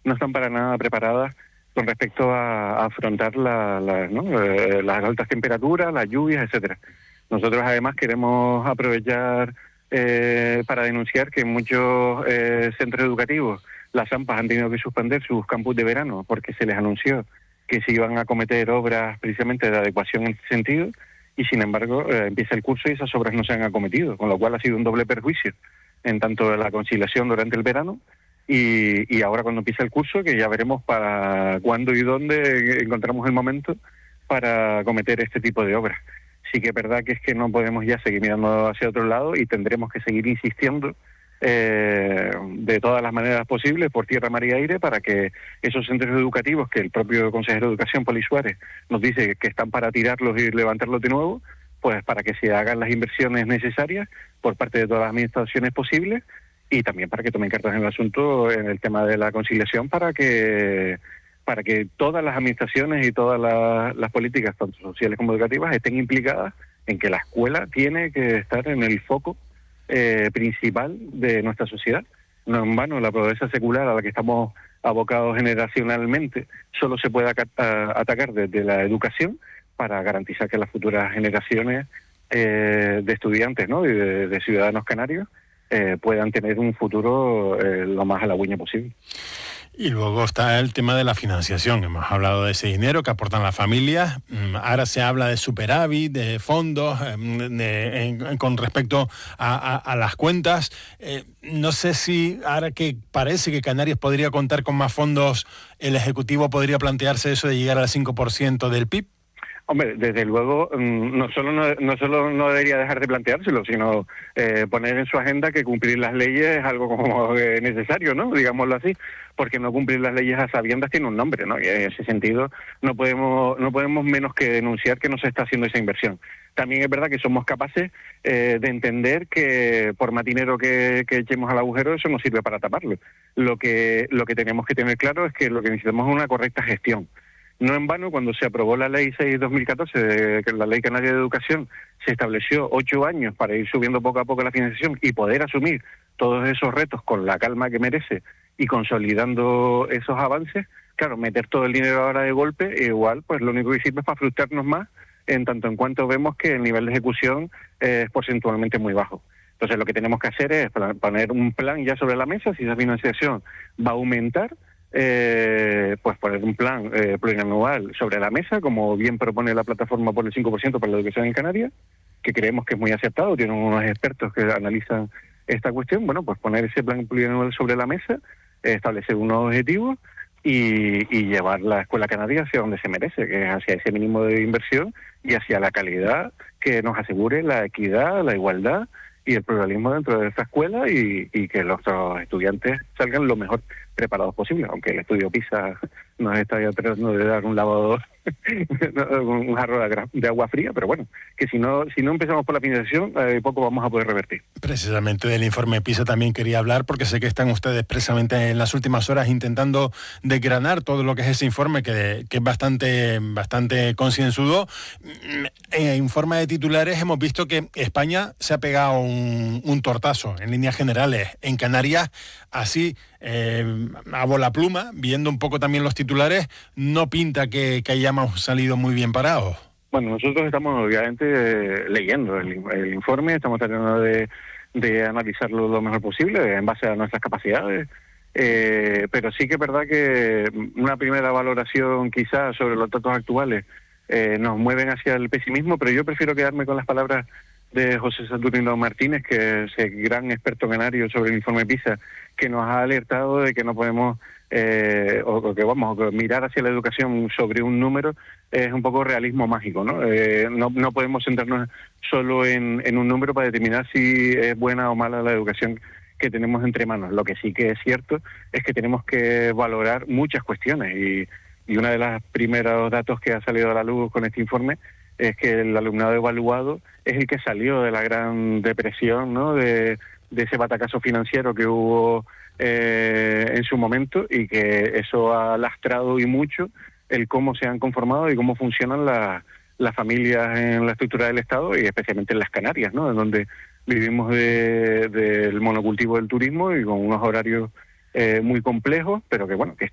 no están para nada preparadas con respecto a afrontar las altas temperaturas, las lluvias, etcétera. Nosotros además queremos aprovechar para denunciar que en muchos centros educativos las AMPAs han tenido que suspender sus campus de verano porque se les anunció que se iban a cometer obras precisamente de adecuación en ese sentido, y sin embargo empieza el curso y esas obras no se han acometido, con lo cual ha sido un doble perjuicio en tanto la conciliación durante el verano y ahora cuando empieza el curso, que ya veremos para cuándo y dónde encontramos el momento para acometer este tipo de obras. Sí que es verdad que es que no podemos ya seguir mirando hacia otro lado y tendremos que seguir insistiendo de todas las maneras posibles, por tierra, mar y aire, para que esos centros educativos que el propio consejero de Educación, Poli Suárez, nos dice que están para tirarlos y levantarlos de nuevo, pues para que se hagan las inversiones necesarias por parte de todas las administraciones posibles y también para que tomen cartas en el asunto en el tema de la conciliación para que todas las administraciones y todas las políticas, tanto sociales como educativas, estén implicadas en que la escuela tiene que estar en el foco principal de nuestra sociedad. No en vano, la pobreza secular a la que estamos abocados generacionalmente solo se puede atacar desde la educación para garantizar que las futuras generaciones de estudiantes, ¿no?, y de ciudadanos canarios puedan tener un futuro lo más halagüeño posible. Y luego está el tema de la financiación. Hemos hablado de ese dinero que aportan las familias. Ahora se habla de superávit, de fondos, con respecto a las cuentas. No sé si ahora que parece que Canarias podría contar con más fondos, el Ejecutivo podría plantearse eso de llegar al 5% del PIB. Hombre, desde luego, no solo no debería dejar de planteárselo, sino poner en su agenda que cumplir las leyes es algo como necesario, ¿no?, digámoslo así, porque no cumplir las leyes a sabiendas tiene un nombre, ¿no?, y en ese sentido no podemos menos que denunciar que no se está haciendo esa inversión. También es verdad que somos capaces de entender que por más dinero que echemos al agujero, eso no sirve para taparlo. Lo que tenemos que tener claro es que lo que necesitamos es una correcta gestión. No en vano, cuando se aprobó la Ley 6/2014, la Ley Canaria de Educación, se estableció 8 años para ir subiendo poco a poco la financiación y poder asumir todos esos retos con la calma que merece y consolidando esos avances. Claro, meter todo el dinero ahora de golpe, igual, pues lo único que sirve es para frustrarnos más, en tanto en cuanto vemos que el nivel de ejecución es porcentualmente muy bajo. Entonces lo que tenemos que hacer es poner un plan ya sobre la mesa. Si esa financiación va a aumentar, pues poner un plan plurianual sobre la mesa, como bien propone la plataforma por el 5% para la educación en Canarias, que creemos que es muy aceptado, tienen unos expertos que analizan esta cuestión. Bueno, pues poner ese plan plurianual sobre la mesa, establecer unos objetivos y llevar la escuela canaria hacia donde se merece, que es hacia ese mínimo de inversión y hacia la calidad que nos asegure la equidad, la igualdad y el pluralismo dentro de esta escuela y que nuestros estudiantes salgan lo mejor preparados posible, aunque el estudio PISA nos está ya tratando de dar un lavado, un jarro de agua fría, pero bueno, que si no empezamos por la financiación, poco vamos a poder revertir. Precisamente del informe PISA también quería hablar, porque sé que están ustedes precisamente en las últimas horas intentando desgranar todo lo que es ese informe, que es bastante concienzudo. En informe de titulares hemos visto que España se ha pegado un tortazo en líneas generales. En Canarias, así, a bola pluma, viendo un poco también los titulares, no pinta que hayamos salido muy bien parados. Bueno, nosotros estamos obviamente leyendo el informe, estamos tratando de analizarlo lo mejor posible en base a nuestras capacidades, pero sí que es verdad que una primera valoración quizás sobre los datos actuales nos mueven hacia el pesimismo, pero yo prefiero quedarme con las palabras de José Saturnino Martínez, que es el gran experto canario sobre el informe PISA, que nos ha alertado de que no podemos mirar hacia la educación sobre un número es un poco realismo mágico, ¿no? No podemos centrarnos solo en un número para determinar si es buena o mala la educación que tenemos entre manos. Lo que sí que es cierto es que tenemos que valorar muchas cuestiones y uno de los primeros datos que ha salido a la luz con este informe es que el alumnado evaluado es el que salió de la Gran Depresión, ¿no?, de ese batacazo financiero que hubo en su momento, y que eso ha lastrado y mucho el cómo se han conformado y cómo funcionan las familias en la estructura del Estado, y especialmente en las Canarias, ¿no?, en donde vivimos del monocultivo del turismo y con unos horarios muy complejos, pero que bueno, que